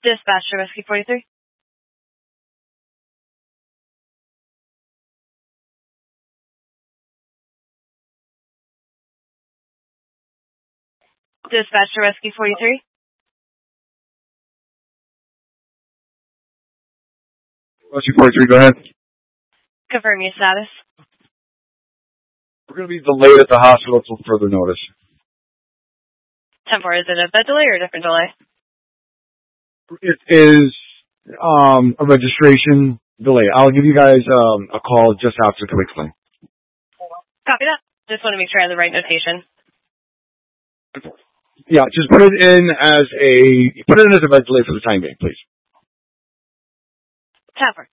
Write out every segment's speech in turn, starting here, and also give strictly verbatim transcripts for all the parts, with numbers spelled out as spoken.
Dispatch to Whiskey forty-three. Dispatch to Whiskey forty-three. Whiskey forty-three, go ahead. Confirm your status. We're going to be delayed at the hospital until further notice. ten four, is it a bed delay or a different delay? It is um, a registration delay. I'll give you guys um, a call just after to explain. Copy that. Just want to make sure I have the right notation. Yeah, just put it in as a put it in as a bed delay for the time being, please. ten four.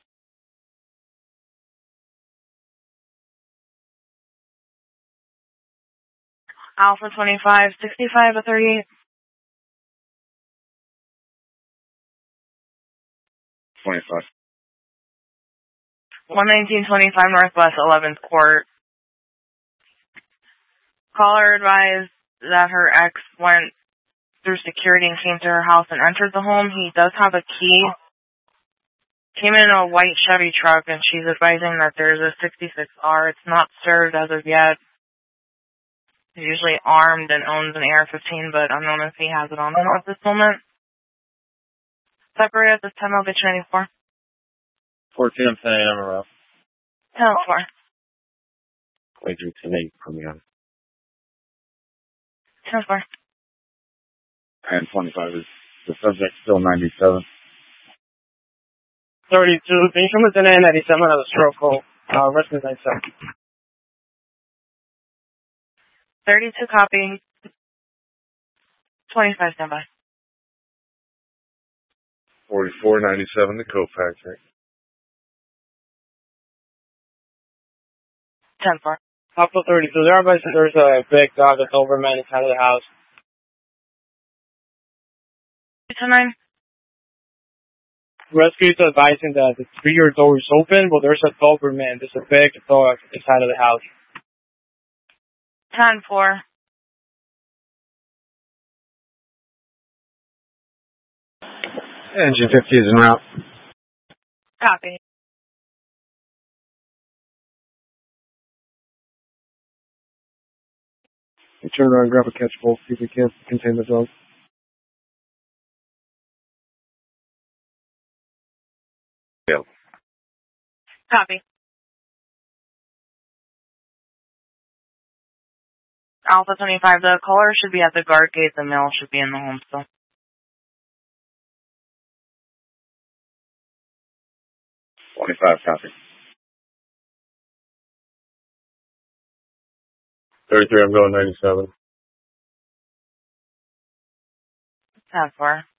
Alpha twenty-five sixty-five to thirty-eight. twenty-five. one nineteen twenty-five Northwest eleventh Court. Caller advised that her ex went through security and came to her house and entered the home. He does have a key. Came in a white Chevy truck, and she's advising that there's a sixty-six R. It's not served as of yet. He's usually armed and owns an A R fifteen, but unknown if he has it on him at this moment. Separate at this time, I'll get you ninety-four. fourteen, I'm ten a.m. around. ten four. Waging ten eight from the other. ten four. And twenty-five is the subject still ninety-seven. thirty-two, can you come with the ninety-seven on the stroke hole? Uh, rest is ninety-seven. thirty-two copy. twenty-five standby. forty-four ninety-seven, the co-factory. ten four. Alpha thirty-two, there are there's a big dog that's over man inside of the house. two nine. Rescue is advising that the rear door is open, but there's a Doberman. There's a big dog inside of the house. ten four. Engine fifty is en route. Copy. You turn around and grab a catch bolt, see if we can contain the dog. Yeah. Copy. Alpha twenty-five, the caller should be at the guard gate. The male should be in the home still. twenty-five, copy. thirty-three, I'm going ninety-seven. ten four.